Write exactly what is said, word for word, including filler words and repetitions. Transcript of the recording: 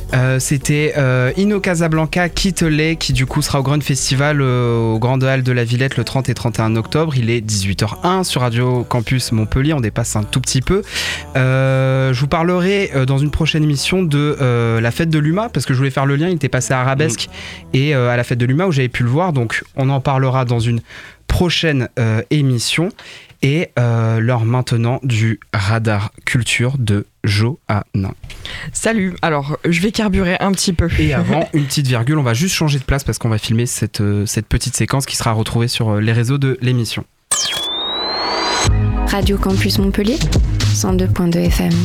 Euh, c'était euh, Ino Casablanca Kittelé qui du coup sera au Grand Festival euh, au Grande Halle de la Villette le trente et trente et un octobre. Il est dix-huit heures un sur Radio Campus Montpellier, on dépasse un tout petit peu. Euh, je vous parlerai euh, dans une prochaine émission de euh, la fête de l'U M A parce que je voulais faire le lien, il était passé à Arabesque mmh. et euh, à la fête de l'U M A où j'avais pu le voir, donc on en parlera dans une prochaine euh, émission. Et euh, l'heure maintenant du radar culture de Johanna. Salut, alors je vais carburer un petit peu. Et avant, une petite virgule, on va juste changer de place parce qu'on va filmer cette, euh, cette petite séquence qui sera retrouvée sur euh, les réseaux de l'émission. Radio Campus Montpellier, cent deux virgule deux F M.